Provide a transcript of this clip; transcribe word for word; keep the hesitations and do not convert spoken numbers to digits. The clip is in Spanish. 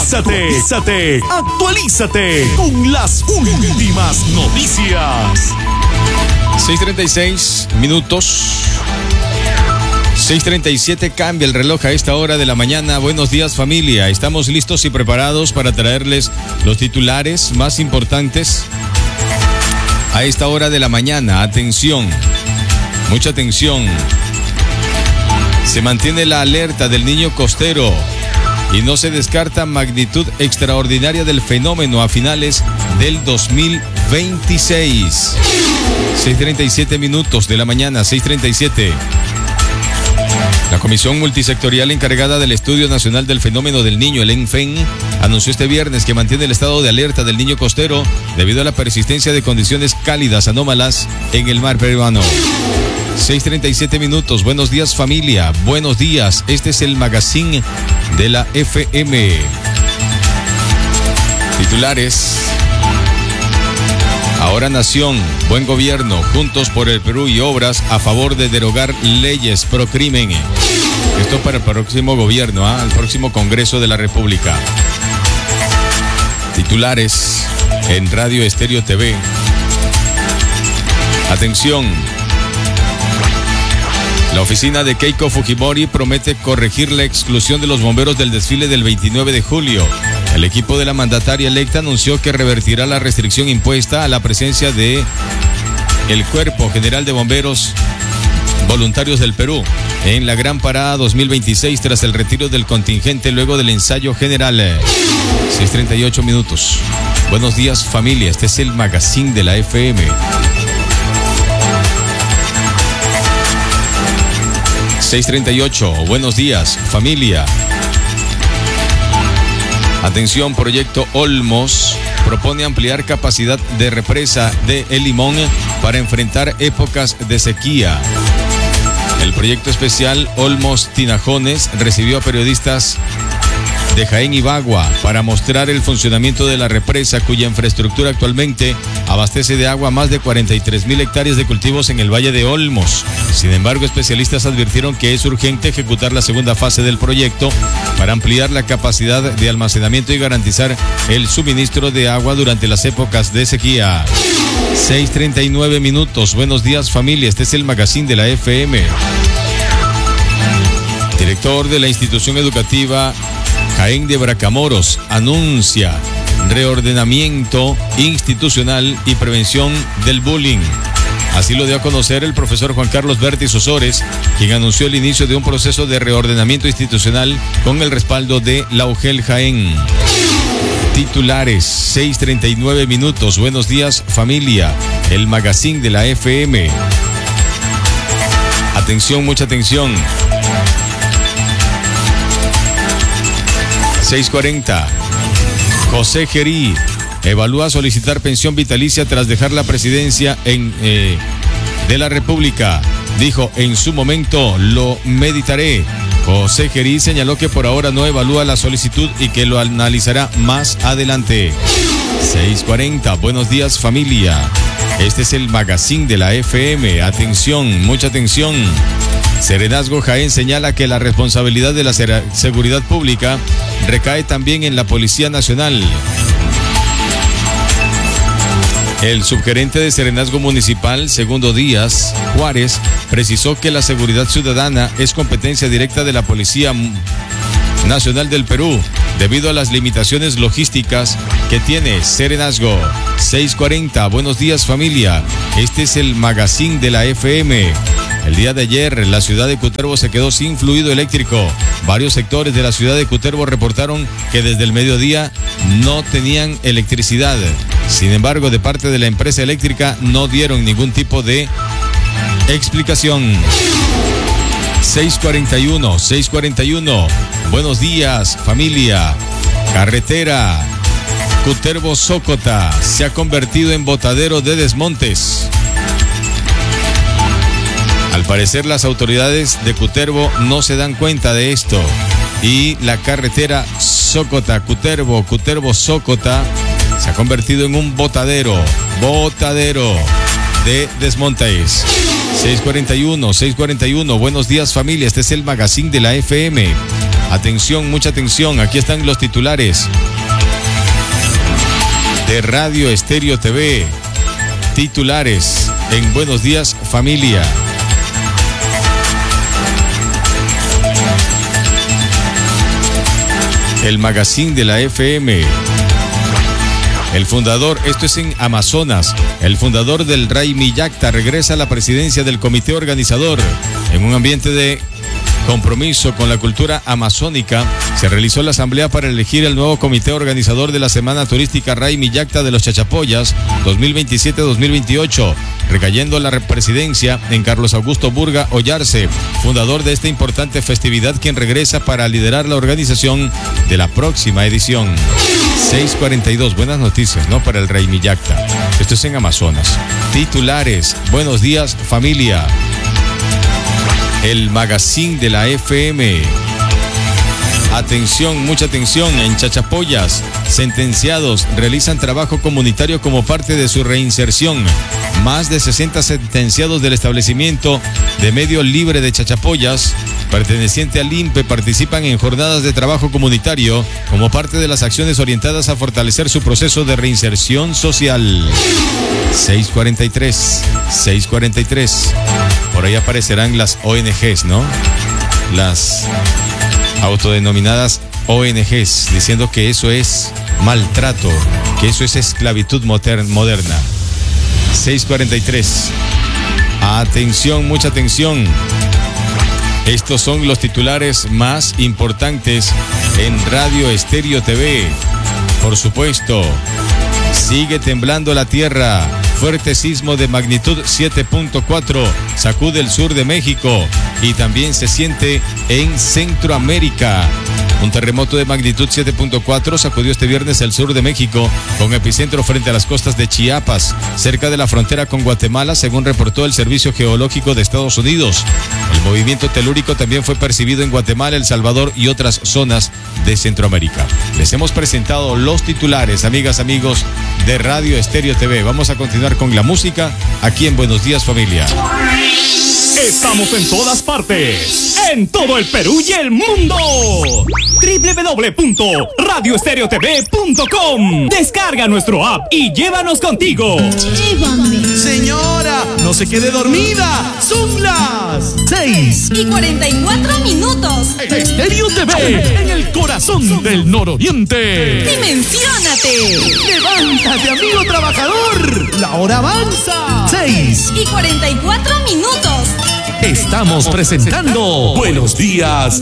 Actualízate, actualízate con las últimas noticias. seis treinta y seis minutos. seis treinta y siete, cambia el reloj a esta hora de la mañana. Buenos días, familia. Estamos listos y preparados para traerles los titulares más importantes a esta hora de la mañana. Atención, mucha atención. Se mantiene la alerta del niño costero y no se descarta magnitud extraordinaria del fenómeno a finales del dos mil veintiséis. seis treinta y siete minutos de la mañana, seis treinta y siete. La Comisión Multisectorial encargada del Estudio Nacional del Fenómeno del Niño, el ENFEN, anunció este viernes que mantiene el estado de alerta del niño costero debido a la persistencia de condiciones cálidas anómalas en el mar peruano. seis treinta y siete minutos. Buenos días, familia. Buenos días. Este es el magazine de la F M. Titulares. Ahora Nación, buen gobierno, juntos por el Perú y obras a favor de derogar leyes pro crimen. Esto para el próximo gobierno, ¿eh? el próximo Congreso de la República. Titulares en Radio Estéreo T V. Atención. La oficina de Keiko Fujimori promete corregir la exclusión de los bomberos del desfile del veintinueve de julio. El equipo de la mandataria electa anunció que revertirá la restricción impuesta a la presencia de el Cuerpo General de Bomberos Voluntarios del Perú en la Gran Parada dos mil veintiséis tras el retiro del contingente luego del ensayo general. seis treinta y ocho minutos. Buenos días, familia. Este es el magazine de la F M. seis treinta y ocho. Buenos días, familia. Atención, proyecto Olmos propone ampliar capacidad de represa de El Limón para enfrentar épocas de sequía. El proyecto especial Olmos Tinajones recibió a periodistas de Jaén y Bagua para mostrar el funcionamiento de la represa, cuya infraestructura actualmente abastece de agua más de cuarenta y tres mil hectáreas de cultivos en el Valle de Olmos. Sin embargo, especialistas advirtieron que es urgente ejecutar la segunda fase del proyecto para ampliar la capacidad de almacenamiento y garantizar el suministro de agua durante las épocas de sequía. seis treinta y nueve minutos. Buenos días, familia. Este es el magazine de la F M. Director de la institución educativa Jaén de Bracamoros anuncia reordenamiento institucional y prevención del bullying. Así lo dio a conocer el profesor Juan Carlos Vértiz Osores, quien anunció el inicio de un proceso de reordenamiento institucional con el respaldo de la U G E L Jaén. Titulares, seis treinta y nueve minutos. Buenos días, familia. El magazine de la F M. Atención, mucha atención. seis cuarenta. José Gerí evalúa solicitar pensión vitalicia tras dejar la presidencia en, eh, de la República. Dijo, en su momento lo meditaré. José Gerí señaló que por ahora no evalúa la solicitud y que lo analizará más adelante. seis cuarenta. Buenos días, familia. Este es el magazine de la F M. Atención, mucha atención. Serenazgo Jaén señala que la responsabilidad de la seguridad pública recae también en la Policía Nacional. El subgerente de Serenazgo Municipal, Segundo Díaz Juárez, precisó que la seguridad ciudadana es competencia directa de la Policía Nacional del Perú, debido a las limitaciones logísticas que tiene Serenazgo. seis cuarenta. Buenos días, familia. Este es el magazine de la F M. El día de ayer, la ciudad de Cutervo se quedó sin fluido eléctrico. Varios sectores de la ciudad de Cutervo reportaron que desde el mediodía no tenían electricidad. Sin embargo, de parte de la empresa eléctrica no dieron ningún tipo de explicación. seis cuarenta y uno, seis cuarenta y uno. Buenos días, familia. Carretera Cutervo-Sócota se ha convertido en botadero de desmontes. Al parecer, las autoridades de Cutervo no se dan cuenta de esto y la carretera Sócota, Cutervo, Cutervo-Sócota se ha convertido en un botadero, botadero de desmontes. seis cuarenta y uno, seis cuarenta y uno. Buenos días, familia. Este es el magazine de la F M. Atención, mucha atención. Aquí están los titulares de Radio Estéreo T V. Titulares en Buenos Días, Familia. El magazine de la F M. El fundador, esto es en Amazonas, el fundador del Raimi Yacta regresa a la presidencia del comité organizador. En un ambiente de compromiso con la cultura amazónica, se realizó la asamblea para elegir el nuevo comité organizador de la Semana Turística Raimi Yacta de los Chachapoyas dos mil veintisiete dos mil veintiocho, recayendo la presidencia en Carlos Augusto Burga Ollarse, fundador de esta importante festividad, quien regresa para liderar la organización de la próxima edición. seis cuarenta y dos, buenas noticias, ¿no? Para el Raimi Yacta. Esto es en Amazonas. Titulares, Buenos Días, Familia. El magazine de la F M. Atención, mucha atención. En Chachapoyas, sentenciados realizan trabajo comunitario como parte de su reinserción. Más de sesenta sentenciados del establecimiento de medio libre de Chachapoyas, perteneciente al I N P E, participan en jornadas de trabajo comunitario como parte de las acciones orientadas a fortalecer su proceso de reinserción social. seis cuarenta y tres, seis cuarenta y tres. Por ahí aparecerán las O N Ges, ¿no? Las autodenominadas O N Ges, diciendo que eso es maltrato, que eso es esclavitud moderna. seis cuarenta y tres. Atención, mucha atención. Estos son los titulares más importantes en Radio Estéreo T V. Por supuesto, sigue temblando la tierra. Fuerte sismo de magnitud siete punto cuatro sacude el sur de México y también se siente en Centroamérica. Un terremoto de magnitud siete punto cuatro sacudió este viernes el sur de México, con epicentro frente a las costas de Chiapas, cerca de la frontera con Guatemala, según reportó el Servicio Geológico de Estados Unidos. El movimiento telúrico también fue percibido en Guatemala, El Salvador y otras zonas de Centroamérica. Les hemos presentado los titulares, amigas, amigos de Radio Estéreo T V. Vamos a continuar con la música aquí en Buenos Días, Familia. Estamos en todas partes, en todo el Perú y el mundo. doble u doble u doble u punto radio estéreo t v punto com. Descarga nuestro app y llévanos contigo. Llévame. Señora, no se quede dormida. Son las seis y cuarenta y cuatro minutos. Estéreo T V, en el corazón del nororiente. Dimensiónate. Levántate, amigo trabajador. La hora avanza. seis y cuarenta y cuatro minutos. Estamos presentando Buenos Días,